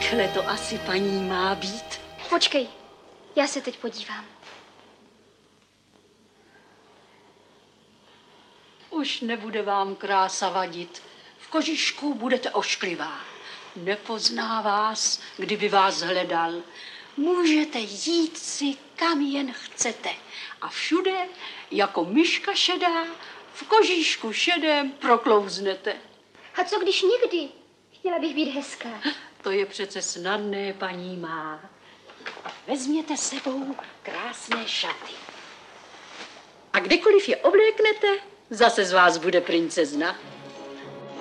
Takhle to asi paní má být. Počkej, já se teď podívám. Už nebude vám krása vadit. V kožišku budete ošklivá. Nepozná vás, kdyby vás hledal. Můžete jít si kam jen chcete. A všude, jako myška šedá, v kožíšku šedém proklouznete. A co když někdy? Chtěla bych být hezká. To je přece snadné, paní má. Vezměte sebou krásné šaty. A kdykoliv je obléknete, zase z vás bude princezna.